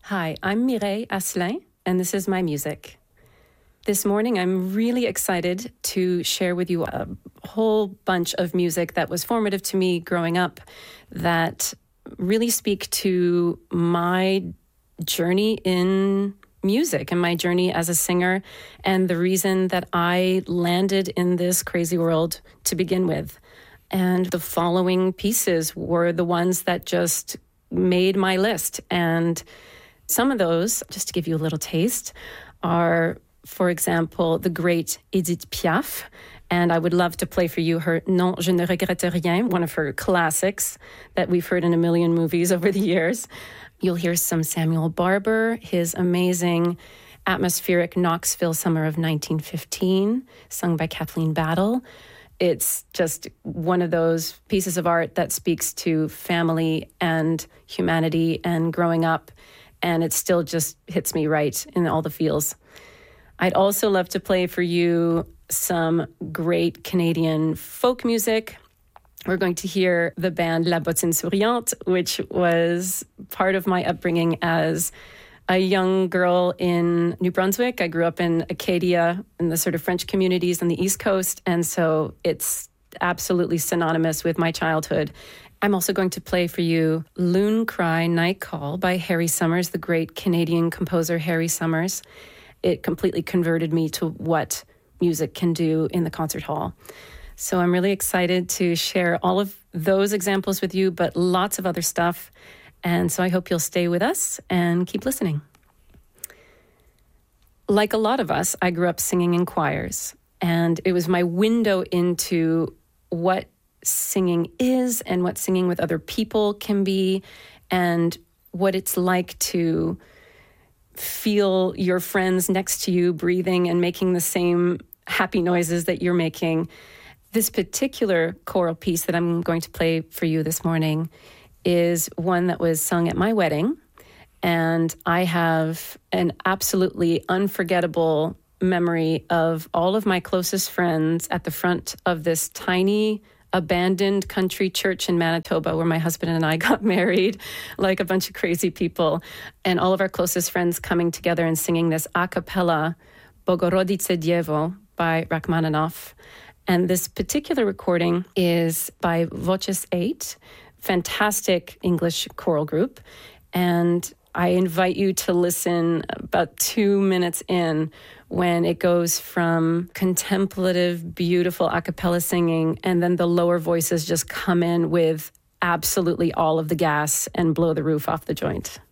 Hi, I'm Mireille Asselin, and this is my music. This morning, I'm really excited to share with you a whole bunch of music that was formative to me growing up that really speak to my journey in music and my journey as a singer and the reason that I landed in this crazy world to begin with. And the following pieces were the ones that just made my list. And some of those, just to give you a little taste, are, for example, the great Edith Piaf. And I would love to play for you her Non, je ne regrette rien, one of her classics that we've heard in a million movies over the years. You'll hear some Samuel Barber, his amazing atmospheric Knoxville Summer of 1915, sung by Kathleen Battle. It's just one of those pieces of art that speaks to family and humanity and growing up. And it still just hits me right in all the feels. I'd also love to play for you some great Canadian folk music. We're going to hear the band La Bottine Souriante, which was part of my upbringing as a young girl in New Brunswick. I grew up in Acadia, in the sort of French communities on the East Coast, and so it's absolutely synonymous with my childhood. I'm also going to play for you Loon Cry Night Call by Harry Summers, the great Canadian composer Harry Summers. It completely converted me to what music can do in the concert hall. So I'm really excited to share all of those examples with you, but lots of other stuff. And so I hope you'll stay with us and keep listening. Like a lot of us, I grew up singing in choirs, and it was my window into what singing is and what singing with other people can be and what it's like to feel your friends next to you breathing and making the same happy noises that you're making. This particular choral piece that I'm going to play for you this morning is one that was sung at my wedding, and I have an absolutely unforgettable memory of all of my closest friends at the front of this tiny abandoned country church in Manitoba where my husband and I got married, like a bunch of crazy people, and all of our closest friends coming together and singing this a cappella Bogorodice Dievo by Rachmaninoff. And this particular recording is by Voces 8, fantastic English choral group. And I invite you to listen about 2 minutes in when it goes from contemplative, beautiful a cappella singing, and then the lower voices just come in with absolutely all of the gas and blow the roof off the joint.